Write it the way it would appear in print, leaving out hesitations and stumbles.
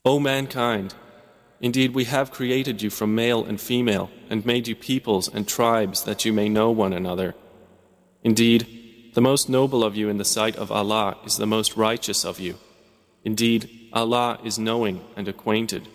O mankind, indeed we have created you from male and female and made you peoples and tribes that you may know one another. Indeed, the most noble of you in the sight of Allah is the most righteous of you. Indeed, Allah is knowing and acquainted.